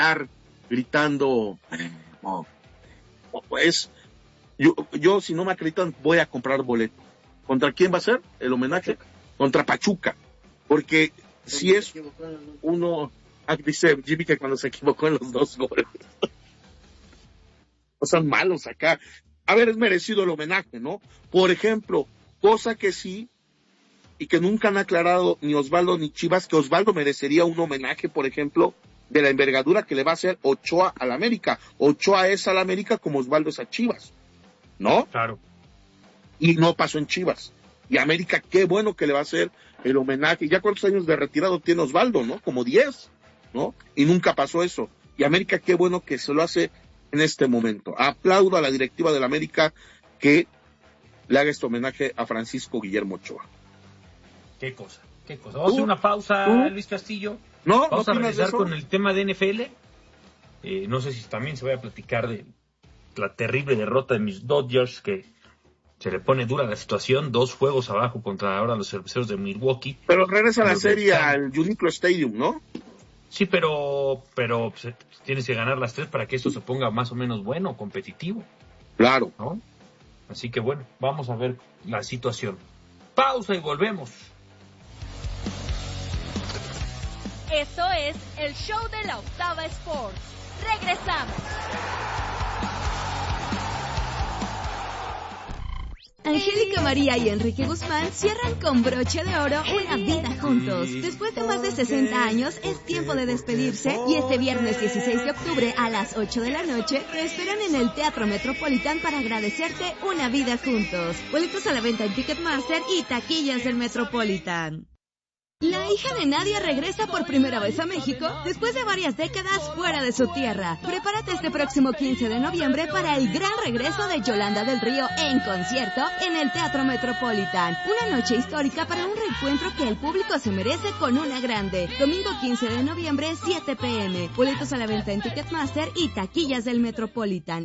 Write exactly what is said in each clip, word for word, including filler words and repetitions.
estar gritando, eh, oh, pues, yo, yo si no me acreditan voy a comprar boleto. ¿Contra quién va a ser el homenaje? Pachuca. Contra Pachuca, porque si es uno, dice Jimmy que cuando se equivocó en los dos goles, no son malos acá. A ver, es merecido el homenaje, ¿no? Por ejemplo, cosa que sí, y que nunca han aclarado ni Osvaldo ni Chivas, que Osvaldo merecería un homenaje, por ejemplo, de la envergadura que le va a hacer Ochoa al América. Ochoa es al América como Osvaldo es a Chivas, ¿no? Claro. Y no pasó en Chivas. Y América, qué bueno que le va a hacer el homenaje. ¿Ya cuántos años de retirado tiene Osvaldo, no? Como diez, ¿no? Y nunca pasó eso. Y América, qué bueno que se lo hace en este momento. Aplaudo a la directiva del América que le haga este homenaje a Francisco Guillermo Ochoa. Qué cosa, qué cosa. Vamos a hacer una pausa, ¿Tú? Luis Castillo. No, Vamos ¿no a regresar con el tema de N F L. Eh, no sé si también se va a platicar de la terrible derrota de mis Dodgers, que se le pone dura la situación, dos juegos abajo contra ahora los cerveceros de Milwaukee. Pero regresa la serie al Uniclo Stadium, ¿no? Sí, pero pero pues, tienes que ganar las tres para que esto se ponga más o menos bueno, competitivo. Claro. ¿No? Así que bueno, vamos a ver la situación. Pausa y volvemos. Esto es el show de la Octava Sports. Regresamos. Angélica María y Enrique Guzmán cierran con broche de oro una vida juntos. Después de más de sesenta años, es tiempo de despedirse y este viernes dieciséis de octubre a las ocho de la noche te esperan en el Teatro Metropolitan para agradecerte una vida juntos. Boletos a la venta en Ticketmaster y taquillas del Metropolitan. La hija de Nadia regresa por primera vez a México después de varias décadas fuera de su tierra. Prepárate este próximo quince de noviembre para el gran regreso de Yolanda del Río en concierto en el Teatro Metropolitan. Una noche histórica para un reencuentro que el público se merece con una grande. Domingo quince de noviembre, siete pm. Boletos a la venta en Ticketmaster y taquillas del Metropolitan.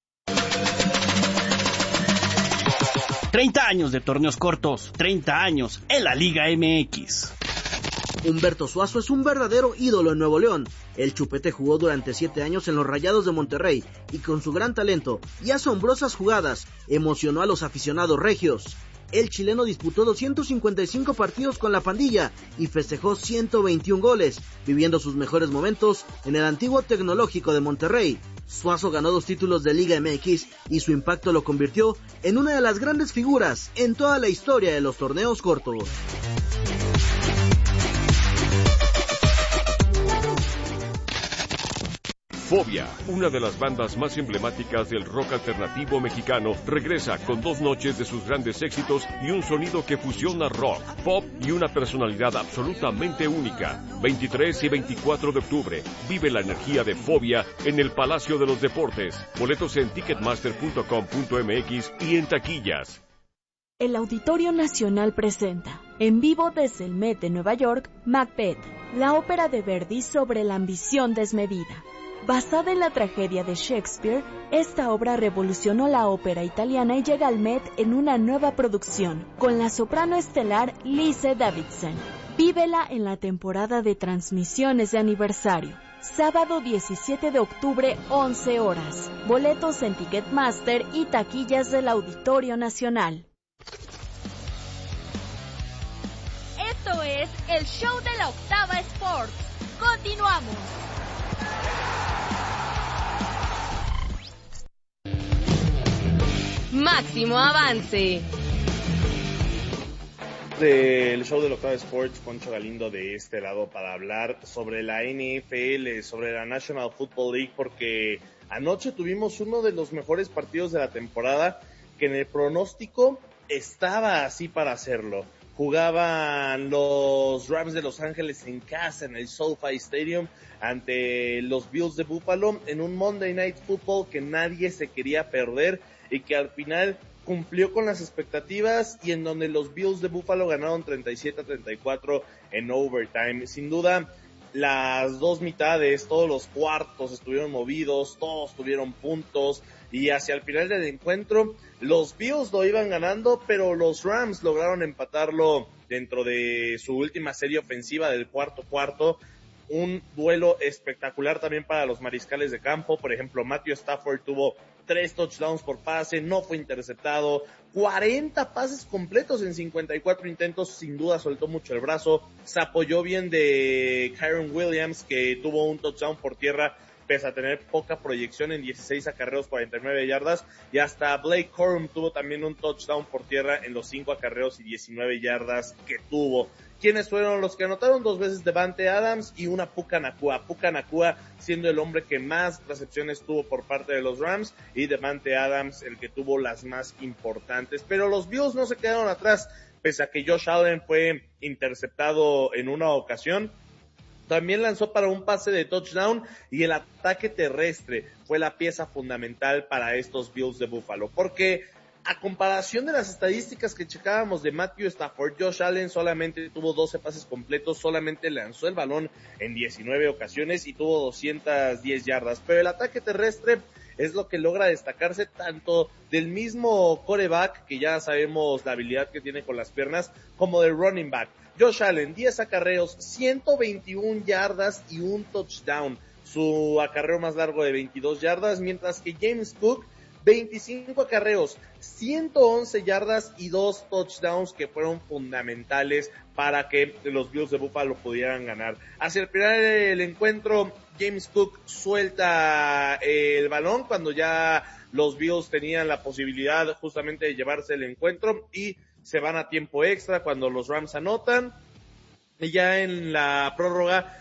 treinta años de torneos cortos, treinta años en la Liga M X. Humberto Suazo es un verdadero ídolo en Nuevo León. El Chupete jugó durante siete años en los Rayados de Monterrey y con su gran talento y asombrosas jugadas emocionó a los aficionados regios. El chileno disputó doscientos cincuenta y cinco partidos con la pandilla y festejó ciento veintiún goles, viviendo sus mejores momentos en el antiguo Tecnológico de Monterrey. Suazo ganó dos títulos de Liga M X y su impacto lo convirtió en una de las grandes figuras en toda la historia de los torneos cortos. Fobia, una de las bandas más emblemáticas del rock alternativo mexicano, regresa con dos noches de sus grandes éxitos y un sonido que fusiona rock, pop y una personalidad absolutamente única. veintitrés y veinticuatro de octubre, vive la energía de Fobia en el Palacio de los Deportes. Boletos en ticketmaster punto com punto m x y en taquillas. El Auditorio Nacional presenta, en vivo desde el Met de Nueva York, Macbeth, la ópera de Verdi sobre la ambición desmedida. Basada en la tragedia de Shakespeare, esta obra revolucionó la ópera italiana y llega al Met en una nueva producción, con la soprano estelar Lise Davidson. Vívela en la temporada de transmisiones de aniversario. Sábado diecisiete de octubre, once horas. Boletos en Ticketmaster y taquillas del Auditorio Nacional. Esto es el show de la Octava Sports. Continuamos. Máximo avance. Del show de la Octava Sports, Poncho Galindo de este lado para hablar sobre la N F L, sobre la National Football League, porque anoche tuvimos uno de los mejores partidos de la temporada que en el pronóstico estaba así para hacerlo. Jugaban los Rams de Los Ángeles en casa en el SoFi Stadium ante los Bills de Buffalo en un Monday Night Football que nadie se quería perder y que al final cumplió con las expectativas y en donde los Bills de Buffalo ganaron treinta y siete a treinta y cuatro en overtime. Sin duda, las dos mitades, todos los cuartos estuvieron movidos, todos tuvieron puntos y hacia el final del encuentro los Bills lo iban ganando, pero los Rams lograron empatarlo dentro de su última serie ofensiva del cuarto cuarto. un duelo espectacular también para los mariscales de campo. Por ejemplo, Matthew Stafford tuvo tres touchdowns por pase, no fue interceptado, cuarenta pases completos en cincuenta y cuatro intentos, sin duda soltó mucho el brazo, se apoyó bien de Kyron Williams, que tuvo un touchdown por tierra, pese a tener poca proyección en dieciséis acarreos, cuarenta y nueve yardas, y hasta Blake Corum tuvo también un touchdown por tierra en los cinco acarreos y diecinueve yardas que tuvo. ¿Quiénes fueron los que anotaron? Dos veces Davante Adams y una Puka Nacua. Puka Nacua siendo el hombre que más recepciones tuvo por parte de los Rams, y Davante Adams el que tuvo las más importantes. Pero los Bills no se quedaron atrás, pese a que Josh Allen fue interceptado en una ocasión. También lanzó para un pase de touchdown, y el ataque terrestre fue la pieza fundamental para estos Bills de Buffalo, porque a comparación de las estadísticas que checábamos de Matthew Stafford, Josh Allen solamente tuvo doce pases completos, solamente lanzó el balón en diecinueve ocasiones y tuvo doscientas diez yardas, pero el ataque terrestre es lo que logra destacarse tanto del mismo quarterback, que ya sabemos la habilidad que tiene con las piernas, como del running back. Josh Allen, diez acarreos, ciento veintiuna yardas y un touchdown, su acarreo más largo de veintidós yardas, mientras que James Cook, veinticinco acarreos, ciento once yardas y dos touchdowns que fueron fundamentales para que los Bills de Buffalo pudieran ganar. Hacia el final del encuentro, James Cook suelta el balón cuando ya los Bills tenían la posibilidad justamente de llevarse el encuentro, y se van a tiempo extra cuando los Rams anotan. Y ya en la prórroga,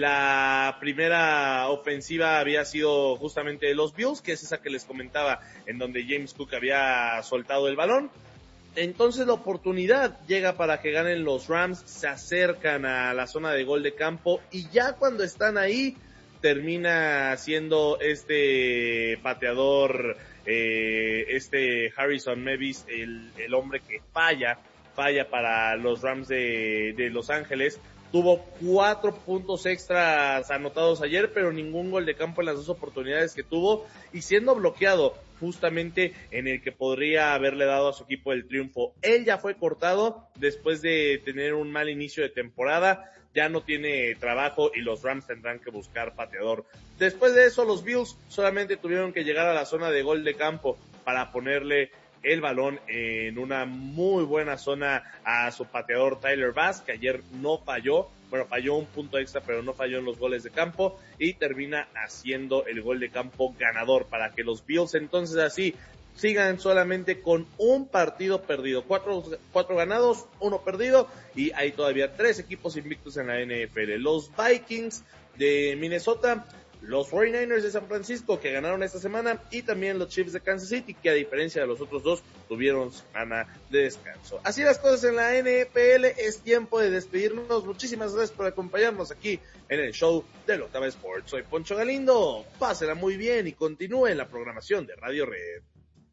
la primera ofensiva había sido justamente de los Bills, que es esa que les comentaba, en donde James Cook había soltado el balón. Entonces la oportunidad llega para que ganen los Rams, se acercan a la zona de gol de campo, y ya cuando están ahí, termina siendo este pateador, eh, este Harrison Mevis, el, el hombre que falla, falla para los Rams de, de Los Ángeles. Tuvo cuatro puntos extras anotados ayer, pero ningún gol de campo en las dos oportunidades que tuvo, y siendo bloqueado justamente en el que podría haberle dado a su equipo el triunfo. Él ya fue cortado después de tener un mal inicio de temporada, ya no tiene trabajo y los Rams tendrán que buscar pateador. Después de eso, los Bills solamente tuvieron que llegar a la zona de gol de campo para ponerle el balón en una muy buena zona a su pateador Tyler Bass, que ayer no falló, bueno, falló un punto extra, pero no falló en los goles de campo, y termina haciendo el gol de campo ganador para que los Bills entonces así sigan solamente con un partido perdido, cuatro, cuatro ganados, uno perdido, y hay todavía tres equipos invictos en la N F L. Los Vikings de Minnesota, los cuarenta y nueve ers de San Francisco, que ganaron esta semana, y también los Chiefs de Kansas City, que a diferencia de los otros dos, tuvieron semana de descanso. Así las cosas en la N F L, es tiempo de despedirnos. Muchísimas gracias por acompañarnos aquí en el show de la Octava Sports. Soy Poncho Galindo, pásela muy bien y continúe en la programación de Radio Red.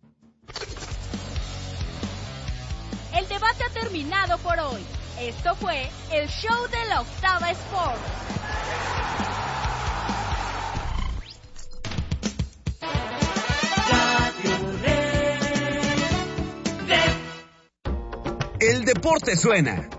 El debate ha terminado por hoy. Esto fue el show de la Octava Sports. El deporte suena.